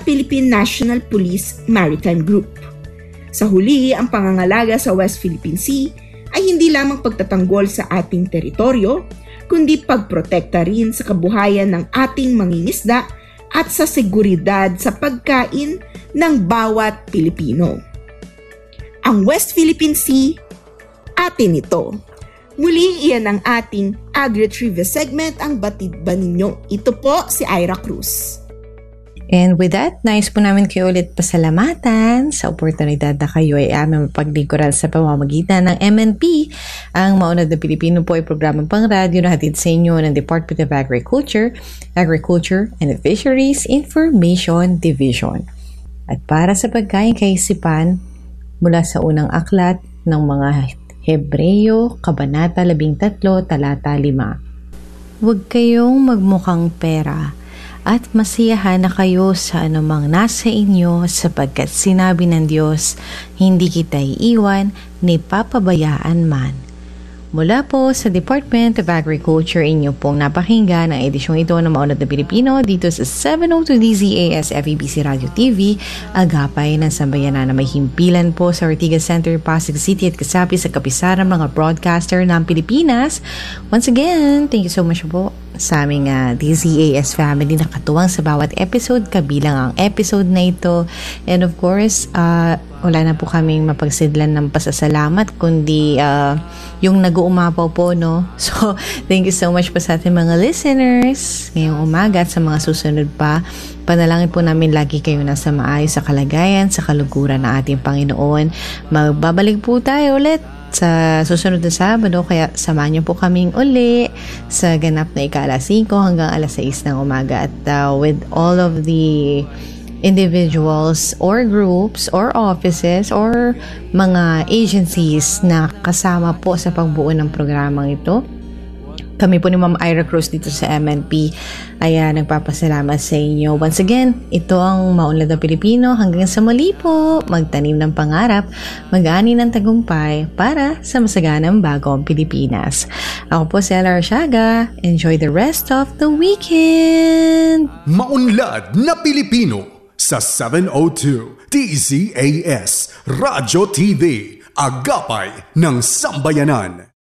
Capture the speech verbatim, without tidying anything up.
Philippine National Police Maritime Group. Sa huli, ang pangangalaga sa West Philippine Sea ay hindi lamang pagtatanggol sa ating teritoryo, kundi pagprotekta rin sa kabuhayan ng ating mangingisda at sa seguridad sa pagkain ng bawat Pilipino. Ang West Philippine Sea, atin ito. Muli, iyan ang ating Agri-Trivia segment, ang Batid Ba Ninyo? Ito po si Ira Cruz. And with that, nais po namin kayo ulit pasalamatan sa oportunidad na kayo ay aming mapaglingkuran sa pamamagitan ng M N P. Ang Maunlad na Pilipino po ay programang pang-radyo na hatid sa inyo ng Department of Agriculture, Agriculture and Fisheries Information Division. At para sa pagkain kaisipan, mula sa unang aklat ng mga Hebreyo, Kabanata labing tatlo, Talata lima. Huwag kayong magmukhang pera at masiyahan na kayo sa anumang nasa inyo sapagkat sinabi ng Diyos, hindi kita iiwan ni papabayaan man. Mula po sa Department of Agriculture, inyo pong napakinggan ang edisyong ito ng Maunlad na Pilipino dito sa seven oh two D Z A S F E B C Radio T V, agapay ng sambayanan na may himpilan po sa Ortigas Center, Pasig City at kasapi sa kapisaran mga broadcaster ng Pilipinas. Once again, thank you so much po sa aming uh, D Z A S family na katuwang sa bawat episode, kabilang ang episode na ito. And of course, uh, wala na po kaming mapagsidlan ng pasasalamat kundi uh, yung nag-uumapaw po, no? So, thank you so much po sa ating mga listeners ngayong umaga at sa mga susunod pa. Panalangin po namin lagi kayo nasa maayos sa kalagayan, sa kaluguran ng ating Panginoon. Magbabalik po tayo ulit sa susunod na Sabado, kaya samahan niyo po kaming uli sa ganap na ika-alas singko hanggang alas sais ng umaga. At uh, with all of the individuals or groups or offices or mga agencies na kasama po sa pagbuo ng programang ito, kami po ni Ma'am Ira Cruz dito sa M N P ay uh, nagpapasalamat sa inyo. Once again, ito ang Maunlad na Pilipino. Hanggang sa muli po, magtanim ng pangarap, mag-ani ng tagumpay para sa masaganang bagong Pilipinas. Ako po si Ella Arsiaga. Enjoy the rest of the weekend! Maunlad na Pilipino sa seven oh two D Z A S Radio T V, agapay ng sambayanan.